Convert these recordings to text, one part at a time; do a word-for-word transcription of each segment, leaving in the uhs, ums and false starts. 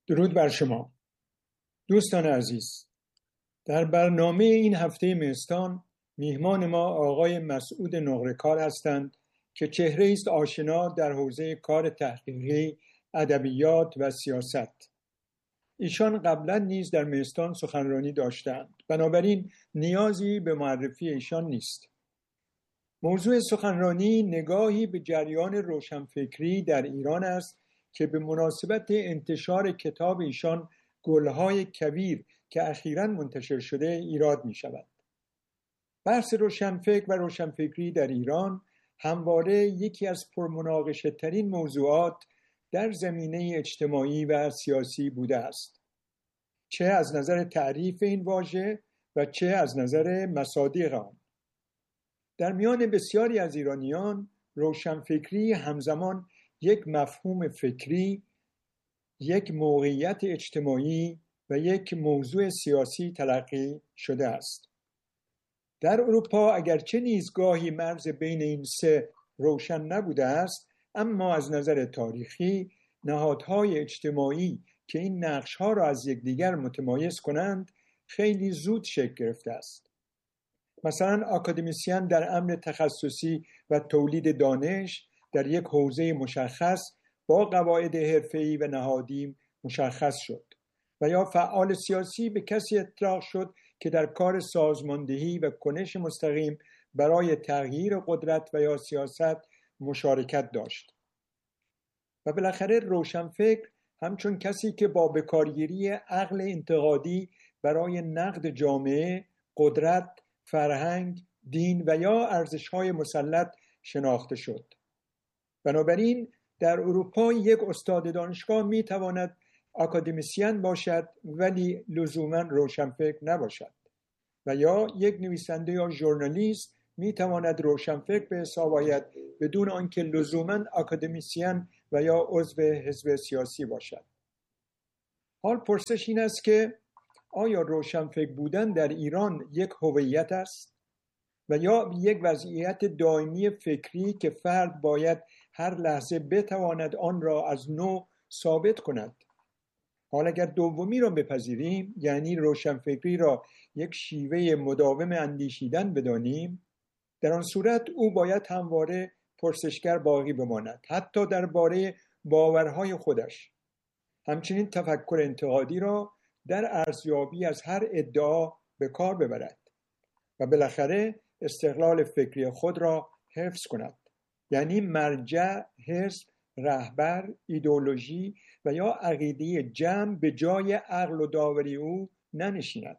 درود بر شما دوستان عزیز. در برنامه این هفته مهستان میهمان ما آقای مسعود نقره‌کار هستند که چهره است آشنا در حوزه کار تحقیقی، ادبیات و سیاست. ایشان قبلا نیز در مهستان سخنرانی داشتند، بنابراین نیازی به معرفی ایشان نیست. موضوع سخنرانی نگاهی به جریان روشنفکری در ایران است که به مناسبت انتشار کتاب ایشان گلهای کویر که اخیراً منتشر شده ایراد می شود. بحث روشنفکر و روشنفکری در ایران همواره یکی از پرمناقشه ترین موضوعات در زمینه اجتماعی و سیاسی بوده است، چه از نظر تعریف این واژه و چه از نظر مصادیق آن. در میان بسیاری از ایرانیان روشنفکری همزمان یک مفهوم فکری، یک موقعیت اجتماعی و یک موضوع سیاسی تلقی شده است. در اروپا اگرچه نیز گاهی مرز بین این سه روشن نبوده است، اما از نظر تاریخی نهادهای اجتماعی که این نقش‌ها را از یکدیگر متمایز کنند خیلی زود شکل گرفته است. مثلا اکادمیسین در امر تخصصی و تولید دانش در یک حوزه مشخص با قواعد حرفه‌ای و نهادی مشخص شد، و یا فعال سیاسی به کسی اطلاق شد که در کار سازماندهی و کنش مستقیم برای تغییر قدرت و یا سیاست مشارکت داشت. و بالاخره روشنفکر همچون کسی که با بکارگیری عقل انتقادی برای نقد جامعه، قدرت، فرهنگ، دین و یا ارزش‌های مسلط شناخته شد. بنابراین در اروپا یک استاد دانشگاه می تواند اکادمیسین باشد ولی لزوما روشنفکر نباشد، و یا یک نویسنده یا ژورنالیست می تواند روشنفکر به حساب آید بدون آنکه لزوما اکادمیسین و یا عضو حزب سیاسی باشد. حال پرسش این است که آیا روشنفکر بودن در ایران یک هویت است و یا یک وضعیت دائمی فکری که فرد باید هر لحظه بتواند آن را از نو ثابت کند؟ حال اگر دومی را بپذیریم، یعنی روشنفکری را یک شیوه مداوم اندیشیدن بدانیم، در آن صورت او باید همواره پرسشگر باقی بماند، حتی درباره باورهای خودش. همچنین تفکر انتقادی را در ارزیابی از هر ادعا به کار ببرد و بالاخره استقلال فکری خود را حفظ کند، یعنی مرجع، حزب، رهبر، ایدئولوژی و یا عقیده جمع به جای عقل و داوری او ننشیند.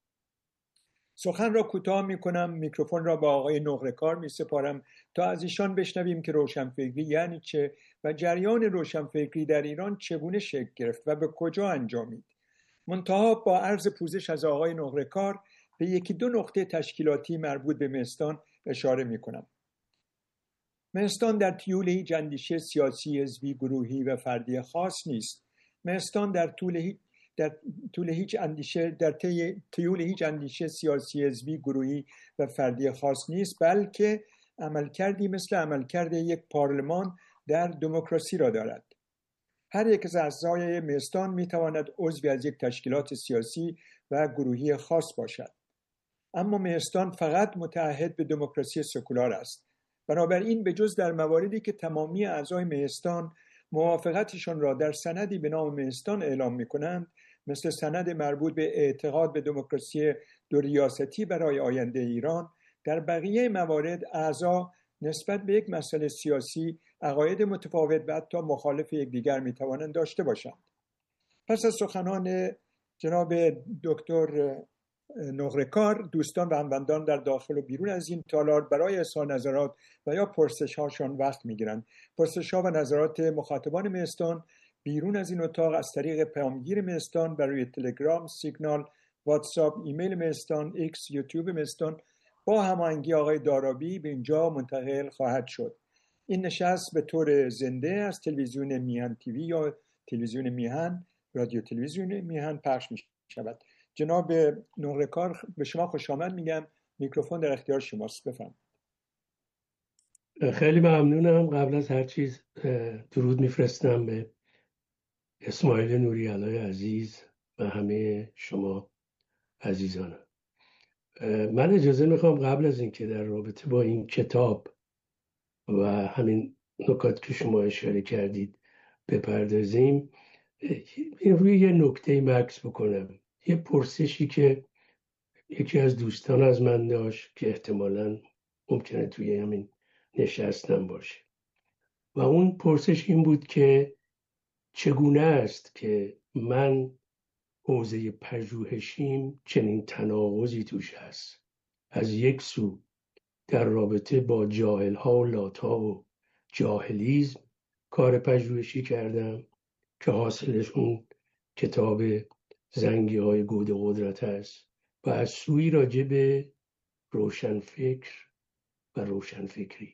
سخن را کوتاه می کنم، میکروفون را به آقای نقره‌کار می سپارم تا از ایشان بشنویم که روشنفکری یعنی چه و جریان روشنفکری در ایران چگونه شکل گرفت و به کجا انجامید. منتها با عرض پوزش از آقای نقره‌کار به یکی دو نقطه تشکیلاتی مربوط به مهستان اشاره می کنم. مهستان در طیول هیچ اندیشه سیاسی، حزبی، گروهی و فردی خاص نیست. مهستان در طول هیچ در طول هیچ اندیشه در طیول هیچ اندیشه سیاسی، حزبی، گروهی و فردی خاص نیست، بلکه عملکردی مثل عملکرد یک پارلمان در دموکراسی را دارد. هر یک از اعضای مهستان می تواند عضوی از یک تشکیلات سیاسی و گروهی خاص باشد، اما مهستان فقط متعهد به دموکراسی سکولار است. بنابراین به جز در مواردی که تمامی اعضای مهستان موافقتشان را در سندی به نام مهستان اعلام می کنند، مثل سند مربوط به اعتقاد به دموکراسی دو ریاستی برای آینده ایران، در بقیه موارد اعضا نسبت به یک مسئله سیاسی عقاید متفاوت و حتی مخالف یکدیگر می توانند داشته باشند. پس از سخنان جناب دکتر نقره‌کار، دوستان و هموطنان در داخل و بیرون از این تالار برای اظهار نظرات و یا پرسش‌هاشان وقت می‌گیرند. پرسش‌ها و نظرات مخاطبان مهستان بیرون از این اتاق از طریق پیامگیر مهستان برای تلگرام، سیگنال، واتساپ، ایمیل مهستان، ایکس، یوتیوب مهستان با هماهنگی آقای دارابی به اینجا منتقل خواهد شد. این نشست به طور زنده از تلویزیون میهن تیوی یا تلویزیون میهن، رادیو تلویزیون میهن پخش می‌شود. جناب نقره‌کار، به شما خوش آمد میگم. میکروفون در اختیار شماست، بفرمایید. خیلی ممنونم. قبل از هر چیز درود میفرستم به اسماعیل نوری‌علای عزیز و همه شما عزیزانم، من اجازه میخوام قبل از اینکه در رابطه با این کتاب و همین نکات که شما اشاره کردید بپردازیم، این روی یه نکته مکس بکنم. یه پرسشی که یکی از دوستان از من داشت که احتمالاً ممکنه توی همین نشستم باشه و اون پرسش این بود که چگونه است که من حوزه پژوهشیم چنین تناقضی توش هست. از یک سو در رابطه با جاهل‌ها و لات‌ها و جاهلیزم کار پژوهشی کردم که حاصلش اون کتاب زنگی های گود قدرت هست و از سوی راجع به روشنفکر و روشنفکری.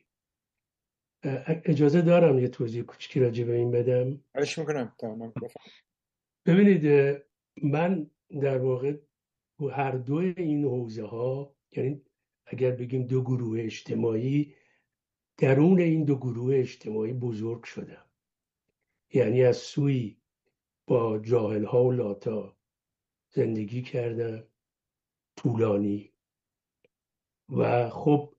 اجازه دارم یه توضیح کوچکی راجع به این بدم؟ خواهش میکنم. تمام. ببینید، من در واقع هر دو این حوزه ها، یعنی اگر بگیم دو گروه اجتماعی، درون این دو گروه اجتماعی بزرگ شدم. یعنی از سوی با جاهل ها و لاتا زندگی کردم طولانی و خب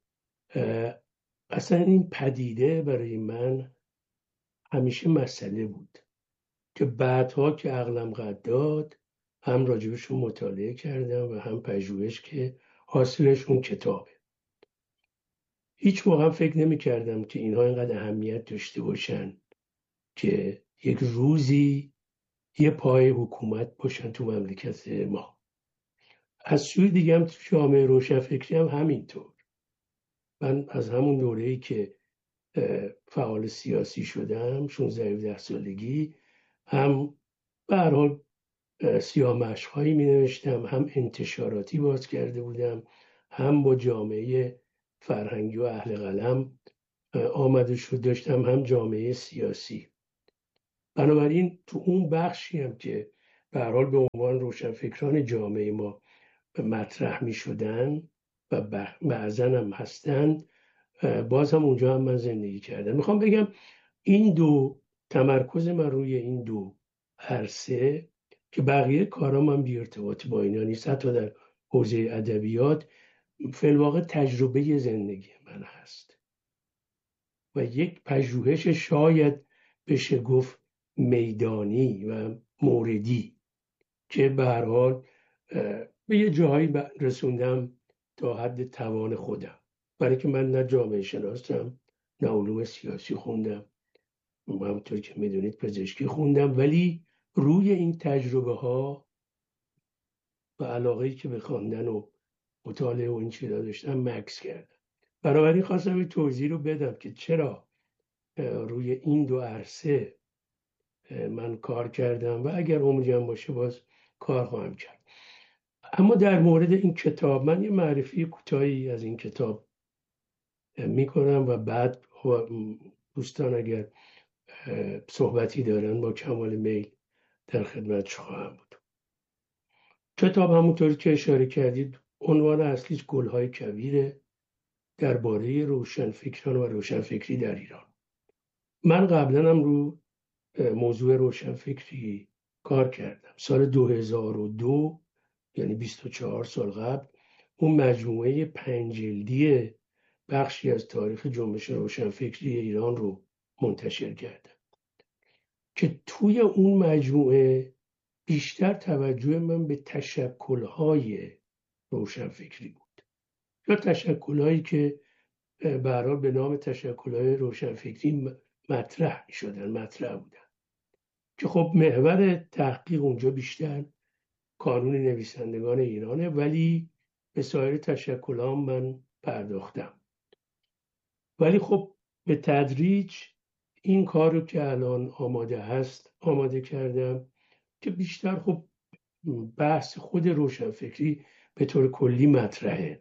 اصلا این پدیده برای من همیشه مسئله بود که بعدها که عقلم قد داد هم راجبش مطالعه کردم و هم پژوهش که حاصلش اون کتابه. هیچ موقع فکر نمی کردم که اینها اینقدر اهمیت داشته باشن که یک روزی یه پای حکومت باشن تو مملکت ما. از سوی دیگه هم تو جامعه روشنفکری هم همینطور. من از همون دوره‌ای که فعال سیاسی شدم شانزده هفده سالگی، هم به هر حال سیاه مشق‌هایی می نوشتم، هم انتشاراتی باز کرده بودم، هم با جامعه فرهنگی و اهل قلم آمده شد داشتم، هم جامعه سیاسی. بنابراین تو اون بخشی هم که به هر حال به عنوان روشنفکران جامعه ما مطرح می شدن و بعضن هم هستند، باز هم اونجا هم من زندگی کردم. میخوام بگم این دو تمرکز من روی این دو عرصه که بقیه کارام هم بی ارتباط با اینا نیست، حتی در حوزه ادبیات فی الواقع تجربه زندگی من هست و یک پژوهش شاید بشه گفت میدانی و موردی که به هر حال به یه جاهایی رسوندم تا حد توان خودم، برای که من نه جامعه شناسم نه علوم سیاسی خوندم، همونطور که میدونید پزشکی خوندم، ولی روی این تجربه ها و علاقه‌ای که به خواندن و مطالعه و این چیزا داشتم مکس کردم. بنابراین خواستم این توضیح رو بدم که چرا روی این دو عرصه من کار کردم و اگر عمرم باشه باز کار خواهم کرد. اما در مورد این کتاب من یه معرفی کوتاهی از این کتاب میکنم و بعد دوستان اگر صحبتی دارن با کمال میل در خدمت خواهم بود. کتاب همونطوری که اشاره کردید عنوان اصلیش گلهای کویره، درباره روشنفکران و روشنفکری در ایران. من قبلا هم رو موضوع روشنفکری کار کردم. سال دو هزار و دو، یعنی بیست و چهار سال قبل، اون مجموعه پنج جلدی بخشی از تاریخ جنبش روشنفکری ایران رو منتشر کردم که توی اون مجموعه بیشتر توجه من به تشکل‌های روشنفکری بود، یا تشکل‌هایی که به هر حال به نام تشکل‌های روشنفکری مطرح شدن مطرح بودن که خب محور تحقیق اونجا بیشتر کانون نویسندگان ایرانه، ولی به سایر تشکل‌ها من پرداختم. ولی خب به تدریج این کار رو که الان آماده هست آماده کردم که بیشتر خب بحث خود روشنفکری به طور کلی مطرحه.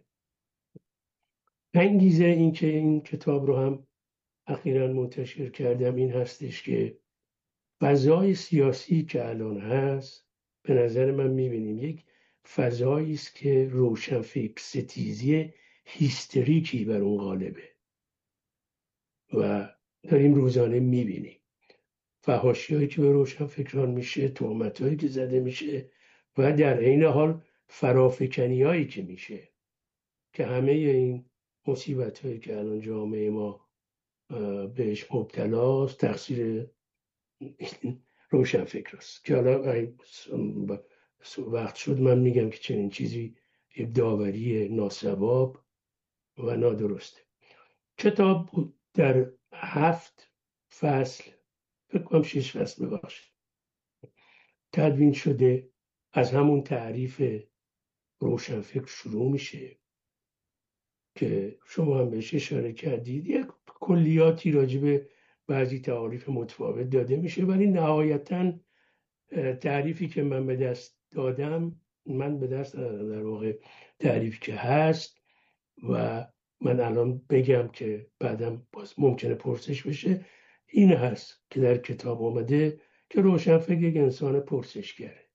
انگیزه این که این کتاب رو هم اخیراً منتشر کردم این هستش که فضای سیاسی که الان هست به نظر من میبینیم یک فضایی است که روشنفکر ستیزی هیستریکی بر اون غالبه و داریم روزانه میبینیم. فحاشی‌هایی که به روشنفکران میشه، تهمت‌هایی که زده میشه و در عین حال فرافکنی‌هایی که میشه که همه این مصیبت‌هایی که الان جامعه ما بهش مبتلاست تقصیر روشنفکر است. که حالا وقت شد من میگم که چنین چیزی یک داوری ناسواب و نادرسته. کتاب در هفت فصل، فکر کنم شش فصل ببخشید، تدوین شده. از همون تعریف روشنفکر شروع میشه که شما هم بهش اشاره کردید. یک کلیاتی راجع به بعضی تعاریف متفاوت داده میشه، ولی نهایتاً تعریفی که من به دست دادم من به دست دادم در واقع تعریفی که هست و من الان بگم که بعدم باز ممکنه پرسش بشه، این هست که در کتاب آمده که روشنفکر یک انسان پرسشگره،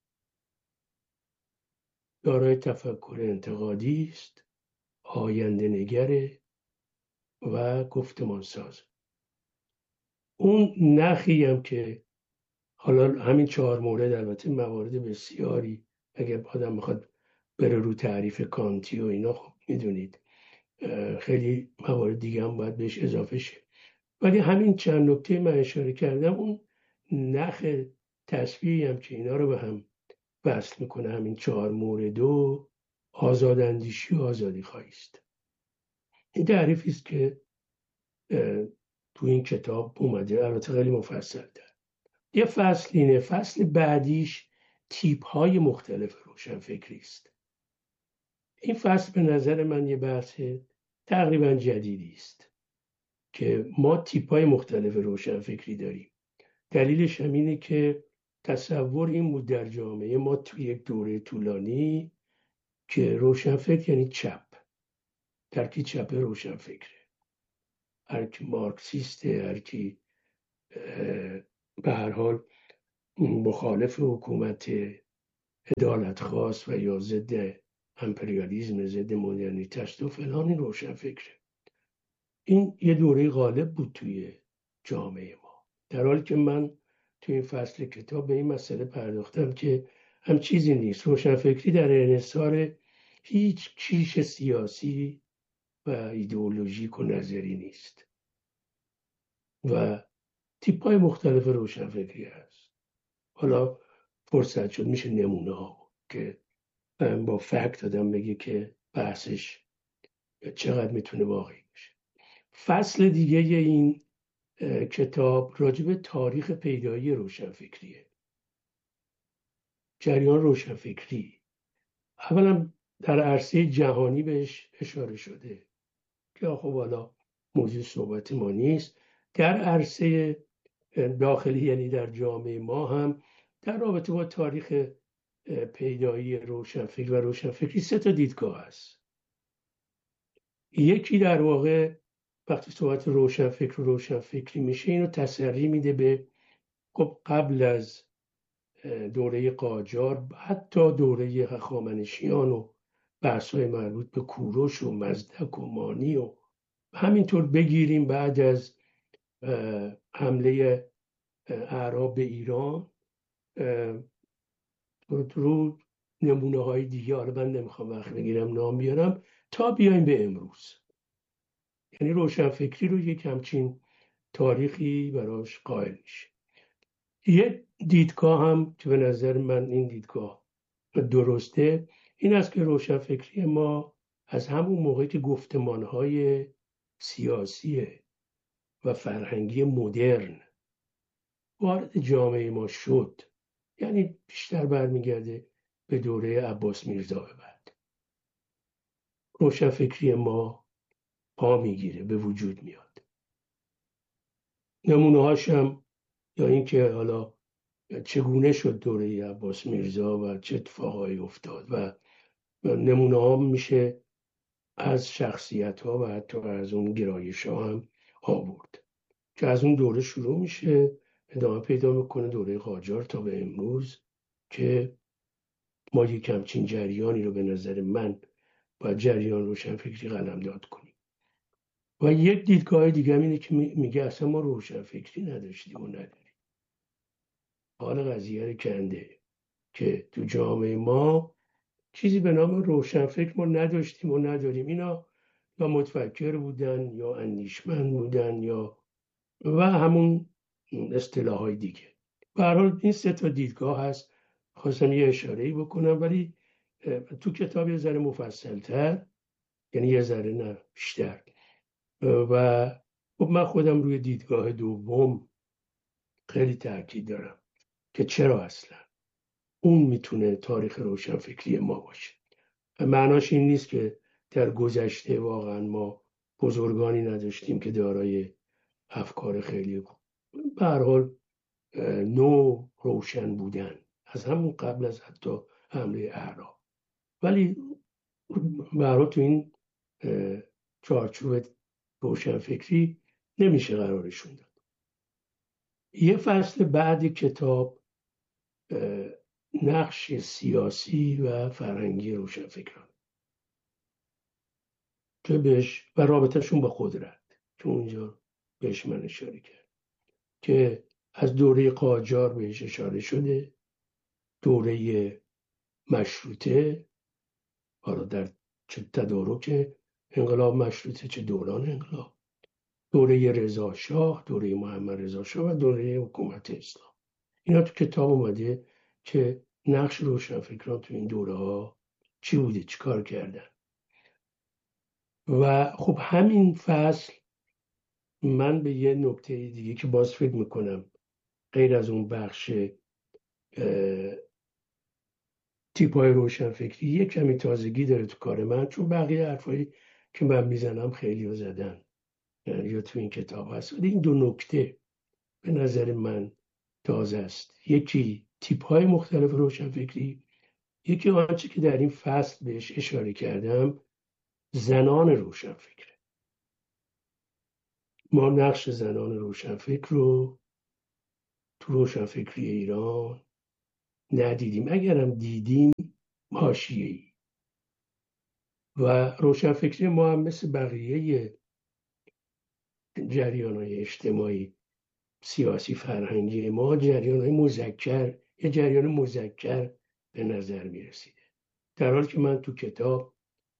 دارای تفکر انتقادی است، آینده نگره و گفتمان ساز. اون نخی هم که حالا همین چهار مورد، البته موارد بسیاری اگر آدم میخواد بره رو تعریف کانتی و اینا، خب میدونید خیلی موارد دیگه هم باید بهش اضافه شه، ولی همین چند نکته من اشاره کردم، اون نخ تصویری هم که اینا رو به هم وصل میکنه، همین چهار مورد و آزاداندیشی و آزادی خواهی است. این تعریفی است که تو این کتاب اومده، البته خیلی مفصل در یه فصل اینه. فصل بعدیش تیپ های مختلف روشنفکری است. این فصل به نظر من یه بحث تقریبا جدیدی است که ما تیپ های مختلف روشنفکری داریم. دلیلش هم اینه که تصور این بود در جامعه ما توی یک دوره طولانی که روشنفکر یعنی چپ، ترکی چپ روشنفکره، هر کی مارکسیسته، هر کی به هر حال مخالف حکومت عدالت خواست و یا ضد امپریالیسم، ضد مدرنیته و فلان، این روشنفکره. این یه دوره غالب بود توی جامعه ما، در حالی که من توی این فصل کتاب به این مسئله پرداختم که هم چیزی نیست. روشنفکری در انحصار هیچ کیش سیاسی و ایدئولوژیک و نظری نیست و تیپ‌های مختلف روشنفکری هست. حالا فرصت شد میشه نمونه ها که با فکت آدم بگه که بحثش چقدر میتونه واقعی باشه. فصل دیگه این کتاب راجع به تاریخ پیدایی روشنفکریه، جریان روشنفکری. اولا در عرصه جهانی بهش اشاره شده که خب حالا موضوع صحبت ما نیست. در عرصه داخلی یعنی در جامعه ما هم در رابطه با تاریخ پیدایی روشنفکر و روشنفکری سه تا دیدگاه هست. یکی در واقع وقتی صحبت روشنفکر و روشنفکری میشه اینو تسری میده به خب قبل از دوره قاجار، حتی دوره هخامنشیان و بحث‌های مربوط به کوروش و مزدک و مانی و همینطور بگیریم بعد از حمله اعراب به ایران رو نمونه های دیگه، حالا من نمیخوام وقت بگیرم نام بیارم، تا بیایم به امروز. یعنی روشنفکری رو یک همچین تاریخی براش قائل میشه. یه دیدگاه هم که به نظر من این دیدگاه درسته این است که روشنفکری ما از همون موقعی که گفتمانهای سیاسی و فرهنگی مدرن وارد جامعه ما شد، یعنی بیشتر برمیگرده به دوره عباس میرزا به بعد، روشنفکری ما پا میگیره، به وجود میاد. نمونه هاشم یا این که حالا چگونه شد دوره عباس میرزا و چه اتفاقایی افتاد و نمونه ها میشه از شخصیت ها و حتی از اون گرایش ها هم آورد که از اون دوره شروع میشه، ادامه پیدا میکنه دوره قاجار تا به امروز که ما یک همچین جریانی رو به نظر من باید جریان روشنفکری قلمداد کنیم. و یک دیدگاه دیگه اینه که میگه اصلا ما روشنفکری نداشتیم و نداریم. حال قضیه رو کنده که تو جامعه ما چیزی به نام روشنفکر ما نداشتیم و نداریم. اینا یا متفکر بودن یا اندیشمند بودن یا و همون اصطلاح‌های دیگه. به هر حال این سه تا دیدگاه هست، خواستم یه اشاره‌ای بکنم، ولی تو کتاب یه ذره مفصل‌تر، یعنی یه ذره نه بیشتر. و خب من خودم روی دیدگاه دوم خیلی تاکید دارم که چرا اصلا اون میتونه تاریخ روشنفکری ما باشه. معناش این نیست که در گذشته واقعا ما بزرگانی نداشتیم که دارای افکار خیلی به هر حال نو روشن بودن از همون قبل از حتی حمله اعراب، ولی به هر حال تو این چارچوب روشنفکری نمیشه قرارشون داد. یه فصل بعد کتاب نقش سیاسی و فرهنگی روشنفکران که بهش و رابطهشون با قدرت که اونجا بهش من اشاره کرد که از دوره قاجار بهش اشاره شده، دوره مشروطه، حالا در چه تدارک انقلاب مشروطه چه دوران انقلاب، دوره رضا شاه، دوره محمد رضا شاه و دوره حکومت اسلام. اینا تو کتاب اومده که نقش روشنفکران تو این دوره ها چی بوده، چی کار کردن. و خب همین فصل من به یه نکته دیگه که باز فکر میکنم غیر از اون بخش تیپ‌های روشنفکری یه کمی تازگی داره تو کار من، چون بقیه حرفایی که من میزنم خیلی رو زدن یا تو این کتاب هست، ولی این دو نکته به نظر من تازه است. یکی تیپ‌های مختلف روشنفکری، یکی آنچه که در این فصل بهش اشاره کردم، زنان روشنفکر. ما نقش زنان روشنفکر رو تو روشنفکری ایران ندیدیم، اگرم دیدیم حاشیه‌ای. و روشنفکری ما هم مثل بقیه جریان‌های اجتماعی سیاسی فرهنگی ما جریان‌های مذکر، یه جریان مذکر به نظر می‌رسیده، در حالی که من تو کتاب